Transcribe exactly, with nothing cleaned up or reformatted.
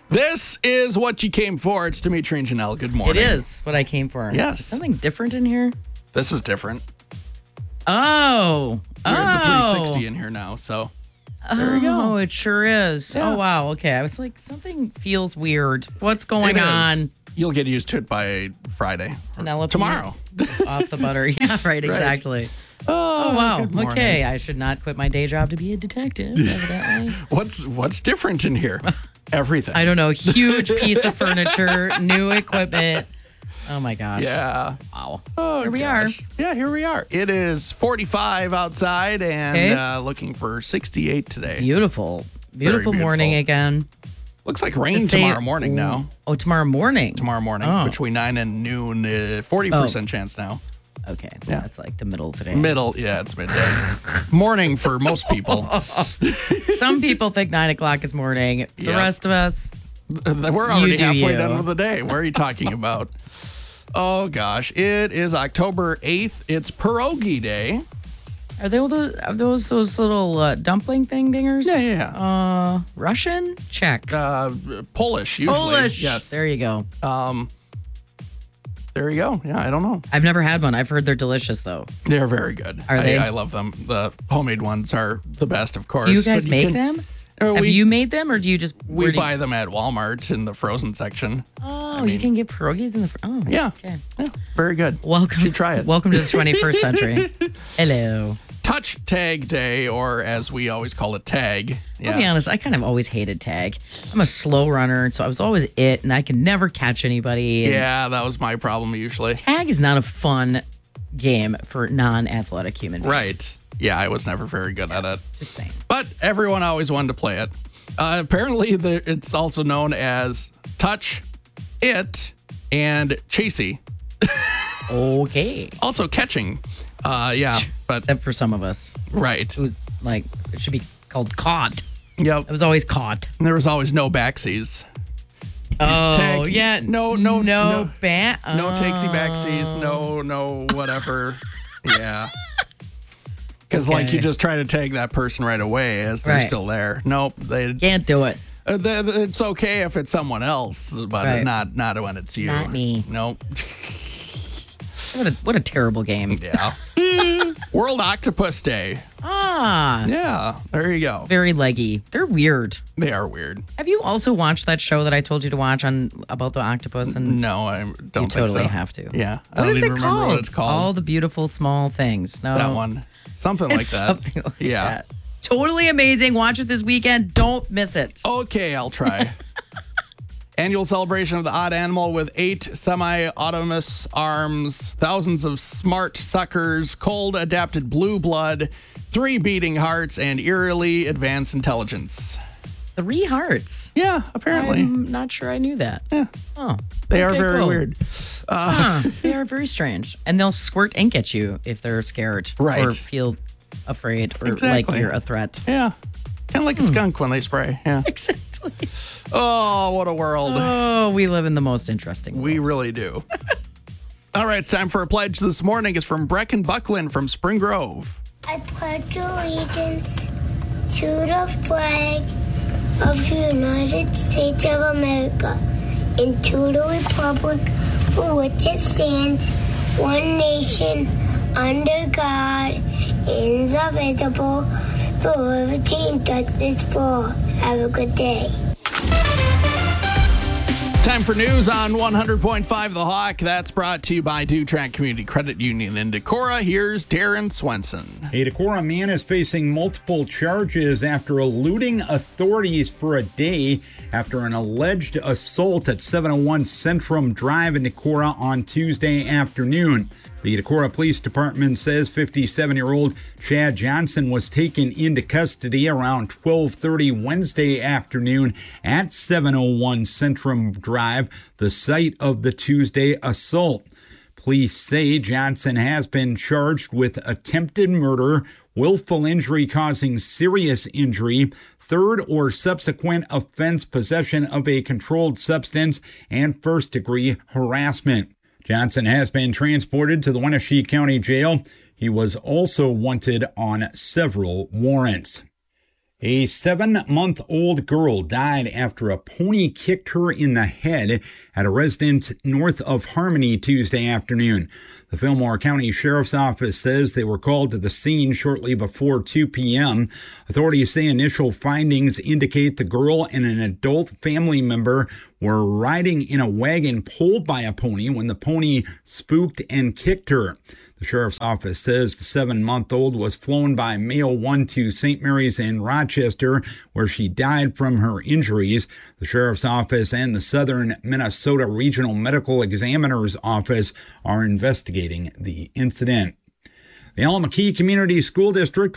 This is what you came for. It's Dimitri and Janelle. Good morning. It is what I came for. Yes. Is something different in here? This is different. Oh. We're oh. at the three sixty in here now, so there we go. Oh, it sure is. Yeah. Oh, wow. Okay. I was like, something feels weird. What's going It is. on? You'll get used to it by Friday. or Penelope Tomorrow. Off the butter. Yeah, right. Exactly. Oh, Oh, wow. good morning. Okay. I should not quit my day job to be a detective, evidently. What's what's different in here? Everything. I don't know. Huge piece of furniture, new equipment. Oh, my gosh. Yeah. Wow. Oh, Here we gosh. Yeah, here we are. It is forty-five outside and Okay. uh, looking for sixty-eight today. Beautiful. Beautiful morning beautiful. again. Looks like rain Let's say- tomorrow morning now. Oh, tomorrow morning. Tomorrow morning Oh. between nine and noon. Uh, forty percent chance now. Okay. Yeah. That's like the middle of the day. Middle. Yeah, it's midday. Morning for most people. Some people think nine o'clock is morning. The Yeah. rest of us, We're already do halfway you. done with the day. What are you talking about? Oh, gosh. It is October eighth. It's Pierogi Day. are they all those, are those those little uh, dumpling thing dingers? Yeah, yeah, yeah. Uh, Russian? Czech. Uh, Polish, usually. Polish. Yes. There you go. Um, there you go. Yeah, I don't know. I've never had one. I've heard they're delicious though. They're very good. Are I, they? I love them. The homemade ones are the best, of course. Do you guys but make can- them? Uh, Have we, you made them, or do you just We where do you- buy them at Walmart in the frozen section. Oh, mean- you can get pierogies in the. Fr- oh, Yeah. Okay. Yeah, very good. Welcome. You should try it. Welcome to the twenty-first century. Hello. Touch Tag Day, or as we always call it, Tag. I'll be Yeah. honest, I kind of always hated tag. I'm a slow runner, so I was always it, and I could never catch anybody. and Yeah, that was my problem usually. Tag is not a fun game for non-athletic human beings. Right. Yeah, I was never very good at it. Just saying. But everyone always wanted to play it. Uh, apparently, the, it's also known as Touch It and Chasey. Okay. Also catching. Uh, yeah, but Except for some of us. right. It was like, it should be called caught. Yep. It was always caught. There was always no backsies. Oh, Tag- yeah. No, no, no. no. Ba- No takesy oh. backsies. No, no, whatever. Yeah. Because like Okay. you just try to tag that person right away as they're Right. still there. Nope. They. Can't do it. Uh, th- th- it's okay if it's someone else, but Right. not not when it's you. Not me. Nope. What a, what a terrible game. Yeah. World Octopus Day. Ah. Yeah. There you go. Very leggy. They're weird. They are weird. Have you also watched that show that I told you to watch on about the octopus? And No, I don't you think totally so. have to. Yeah. I What don't is even it remember called? what it's called. All the beautiful small things. No, that one. Something like It's that. something like Yeah. that. Totally amazing. Watch it this weekend. Don't miss it. Okay, I'll try. Annual celebration of the odd animal with eight semi-autonomous arms, thousands of smart suckers, cold adapted blue blood, three beating hearts, and eerily advanced intelligence. Three hearts. Yeah, apparently. I'm not sure I knew that. Yeah. Oh, they are okay, very cool. weird. Huh, they are very strange. And they'll squirt ink at you if they're scared Right. or feel afraid or like Exactly. you're a threat. Yeah. Kind of like a skunk when they spray. Yeah. Exactly. Oh, what a world. Oh, we live in the most interesting world. We really do. All right, it's time for a pledge this morning. It's from Brecken Buckland from Spring Grove. I pledge allegiance to the flag of the United States of America and to the republic for which it stands, one nation, under God, indivisible, for liberty and justice for all. Have a good day. Time for news on one hundred point five The Hawk. That's brought to you by Dutrak Community Credit Union in Decorah. Here's Darren Swenson. A Decorah man is facing multiple charges after eluding authorities for a day after an alleged assault at seven oh one Centrum Drive in Decorah on Tuesday afternoon. The Decorah Police Department says fifty-seven-year-old Chad Johnson was taken into custody around twelve thirty Wednesday afternoon at seven oh one Centrum Drive, the site of the Tuesday assault. Police say Johnson has been charged with attempted murder, willful injury causing serious injury, third or subsequent offense possession of a controlled substance, and first-degree harassment. Johnson has been transported to the Wenatchee County Jail. He was also wanted on several warrants. A seven-month-old girl died after a pony kicked her in the head at a residence north of Harmony Tuesday afternoon. The Fillmore County Sheriff's Office says they were called to the scene shortly before two p.m. Authorities say initial findings indicate the girl and an adult family member were riding in a wagon pulled by a pony when the pony spooked and kicked her. The Sheriff's Office says the seven-month-old was flown by Mayo one to Saint Mary's in Rochester, where she died from her injuries. The Sheriff's Office and the Southern Minnesota Regional Medical Examiner's Office are investigating the incident. The Alameda Community School District